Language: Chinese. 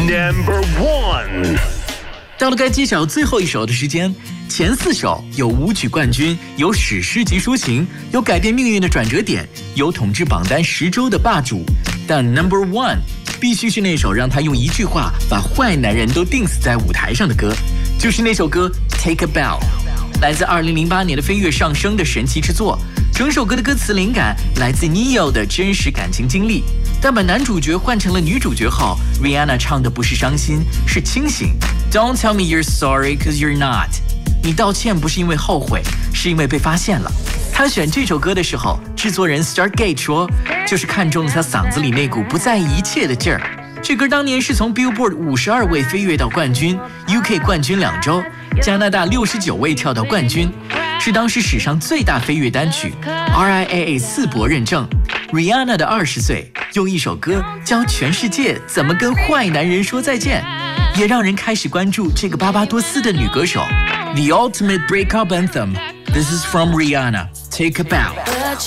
Number 1。 到了该揭晓最后一首的时间，前4首有舞曲冠军，有史诗级抒情，有改变命运的转折点，有统治榜单10周的霸主。但 Number 1必须是那首让他用一句话把坏男人都钉死在舞台上的歌，就是那首歌 Take a Bow， 来自2008年的飞跃上升的神奇之作。整首歌的歌词灵感来自 Neo 的真实感情经历，但把男主角换成了女主角后 Rihanna 唱的不是伤心，是清醒。 Don't tell me you're sorry cause you're not， 你道歉不是因为后悔，是因为被发现了。他选这首歌的时候，制作人 Stargate 说，就是看中了他嗓子里那股不在意一切的劲儿。这歌当年是从 Billboard 52位飞跃到冠军， UK 冠军2周，加拿大69位跳到冠军，是当时史上最大飞跃单曲， RIAA 4博认证。 Rihanna 的20岁用一首歌教全世界怎么跟坏男人说再见，也让人开始关注这个巴巴多斯的女歌手。 The Ultimate Breakup Anthem， This is from Rihanna， Take a Bow。